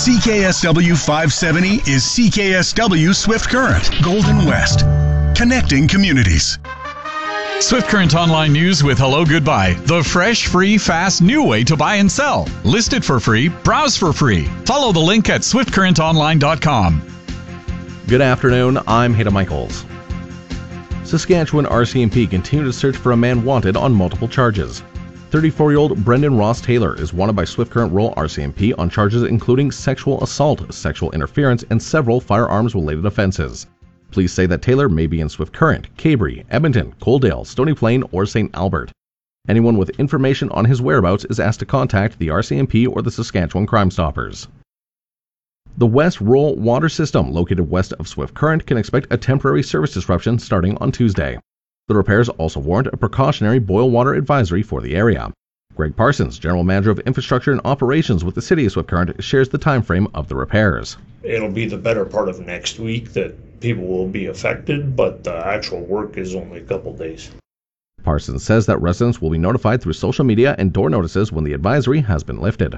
CKSW 570 is CKSW Swift Current, Golden West, connecting communities. Swift Current Online News with Hello Goodbye, the fresh, free, fast, new way to buy and sell. List it for free, browse for free. Follow the link at swiftcurrentonline.com. Good afternoon, I'm Hayden Michaels. Saskatchewan RCMP continue to search for a man wanted on multiple charges. 34-year-old Brendan Ross Taylor is wanted by Swift Current Rural RCMP on charges including sexual assault, sexual interference, and several firearms-related offenses. Police say that Taylor may be in Swift Current, Cabrey, Edmonton, Coaldale, Stony Plain, or St. Albert. Anyone with information on his whereabouts is asked to contact the RCMP or the Saskatchewan Crime Stoppers. The West Rural Water System, located west of Swift Current, can expect a temporary service disruption starting on Tuesday. The repairs also warrant a precautionary boil water advisory for the area. Greg Parsons, General Manager of Infrastructure and Operations with the City of Swift Current, shares the time frame of the repairs. It'll be the better part of next week that people will be affected, but the actual work is only a couple days. Parsons says that residents will be notified through social media and door notices when the advisory has been lifted.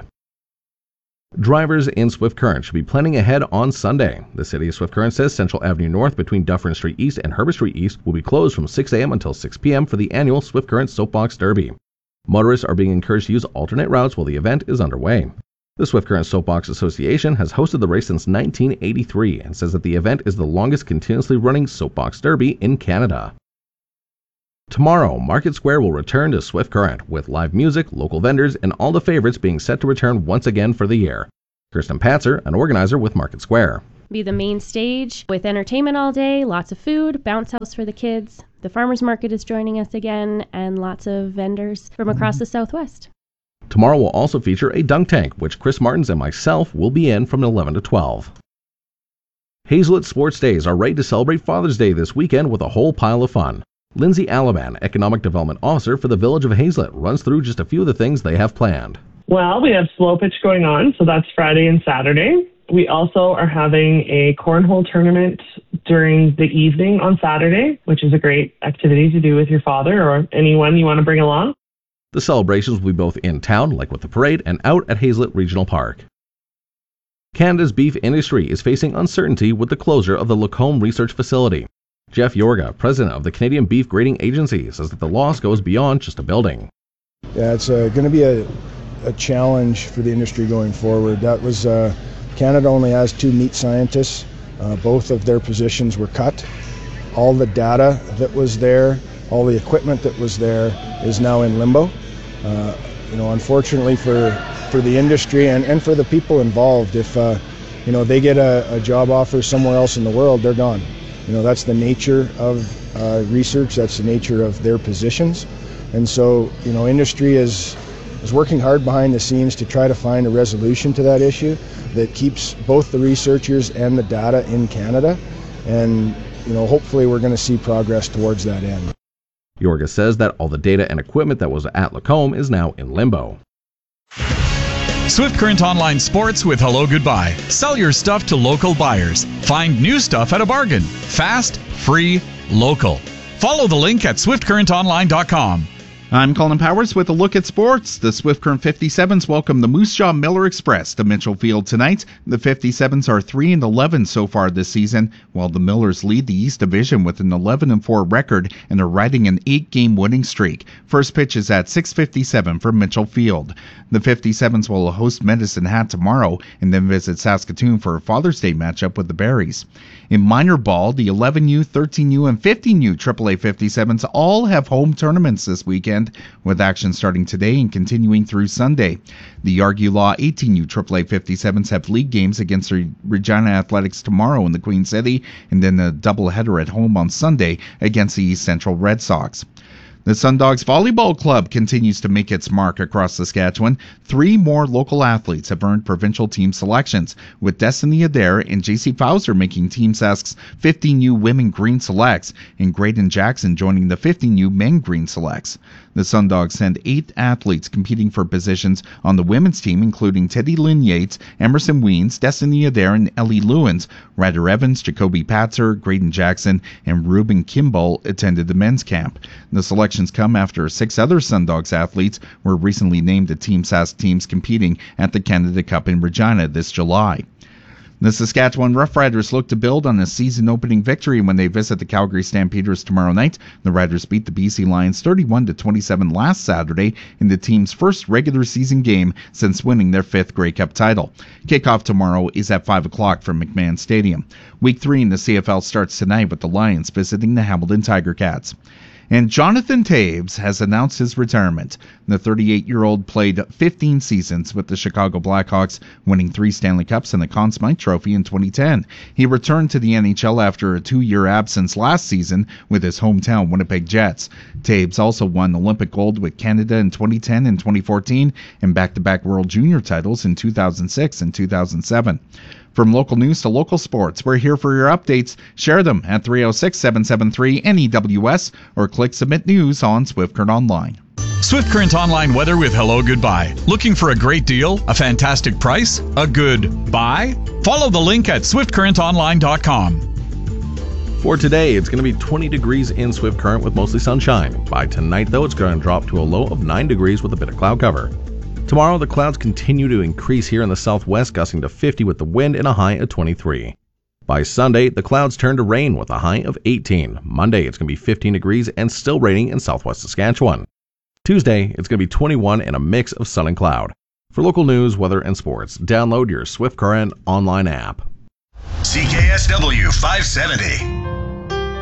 Drivers in Swift Current should be planning ahead on Sunday. The City of Swift Current says Central Avenue North between Dufferin Street East and Herbert Street East will be closed from 6 a.m. until 6 p.m. for the annual Swift Current Soapbox Derby. Motorists are being encouraged to use alternate routes while the event is underway. The Swift Current Soapbox Association has hosted the race since 1983 and says that the event is the longest continuously running soapbox derby in Canada. Tomorrow, Market Square will return to Swift Current, with live music, local vendors, and all the favorites being set to return once again for the year. Kirsten Patzer, an organizer with Market Square. Be the main stage with entertainment all day, lots of food, bounce house for the kids. The farmers market is joining us again, and lots of vendors from across the Southwest. Tomorrow will also feature a dunk tank, which Chris Martins and myself will be in from 11 to 12. Hazelett Sports Days are ready to celebrate Father's Day this weekend with a whole pile of fun. Lindsay Alaban, Economic Development Officer for the Village of Hazelett, runs through just a few of the things they have planned. Well, we have slow pitch going on, so that's Friday and Saturday. We also are having a cornhole tournament during the evening on Saturday, which is a great activity to do with your father or anyone you want to bring along. The celebrations will be both in town, like with the parade, and out at Hazelett Regional Park. Canada's beef industry is facing uncertainty with the closure of the Lacombe Research Facility. Jeff Yorga, president of the Canadian Beef Grading Agency, says that the loss goes beyond just a building. Yeah, it's going to be a challenge for the industry going forward. That was Canada only has 2 meat scientists. Both of their positions were cut. All the data that was there, all the equipment that was there is now in limbo. Unfortunately for the industry and for the people involved, if they get a job offer somewhere else in the world, they're gone. That's the nature of research, that's the nature of their positions. And so, industry is working hard behind the scenes to try to find a resolution to that issue that keeps both the researchers and the data in Canada. And, hopefully we're going to see progress towards that end. Yorga says that all the data and equipment that was at Lacombe is now in limbo. Swift Current Online Sports with Hello Goodbye. Sell your stuff to local buyers. Find new stuff at a bargain. Fast, free, local. Follow the link at swiftcurrentonline.com. I'm Colin Powers with a look at sports. The Swift Current 57s welcome the Moose Jaw Miller Express to Mitchell Field tonight. The 57s are 3-11 so far this season, while the Millers lead the East Division with an 11-4 record and are riding an 8-game winning streak. First pitch is at 6:57 for Mitchell Field. The 57s will host Medicine Hat tomorrow and then visit Saskatoon for a Father's Day matchup with the Berries. In minor ball, the 11U, 13U, and 15U AAA 57s all have home tournaments this weekend, with action starting today and continuing through Sunday. The Argulaw 18U AAA 57s have league games against the Regina Athletics tomorrow in the Queen City, and then a doubleheader at home on Sunday against the East Central Red Sox. The Sundogs Volleyball Club continues to make its mark across Saskatchewan. 3 more local athletes have earned provincial team selections, with Destiny Adair and JC Fowler making Team Sask's 15U Women Green Selects, and Graydon Jackson joining the 15U Men Green Selects. The Sundogs send 8 athletes competing for positions on the women's team, including Teddy Lynn Yates, Emerson Weens, Destiny Adair, and Ellie Lewins. Ryder Evans, Jacoby Patzer, Graydon Jackson, and Ruben Kimball attended the men's camp. The selection celebrations come after 6 other Sundogs athletes were recently named to Team Sask teams competing at the Canada Cup in Regina this July. The Saskatchewan Roughriders look to build on a season-opening victory when they visit the Calgary Stampeders tomorrow night. The Riders beat the BC Lions 31-27 last Saturday in the team's first regular season game since winning their 5th Grey Cup title. Kickoff tomorrow is at 5 o'clock from McMahon Stadium. Week 3 in the CFL starts tonight with the Lions visiting the Hamilton Tiger Cats. And Jonathan Toews has announced his retirement. The 38-year-old played 15 seasons with the Chicago Blackhawks, winning 3 Stanley Cups and the Conn Smythe Trophy in 2010. He returned to the NHL after a 2-year absence last season with his hometown Winnipeg Jets. Toews also won Olympic gold with Canada in 2010 and 2014 and back-to-back World Junior titles in 2006 and 2007. From local news to local sports, we're here for your updates. Share them at 306-773-NEWS or click Submit News on Swift Current Online. Swift Current Online weather with Hello Goodbye. Looking for a great deal, a fantastic price, a good buy? Follow the link at swiftcurrentonline.com. For today, it's going to be 20 degrees in Swift Current with mostly sunshine. By tonight, though, it's going to drop to a low of 9 degrees with a bit of cloud cover. Tomorrow, the clouds continue to increase here in the southwest, gusting to 50 with the wind and a high of 23. By Sunday, the clouds turn to rain with a high of 18. Monday, it's going to be 15 degrees and still raining in southwest Saskatchewan. Tuesday, it's going to be 21 and a mix of sun and cloud. For local news, weather, and sports, download your Swift Current online app. CKSW 570.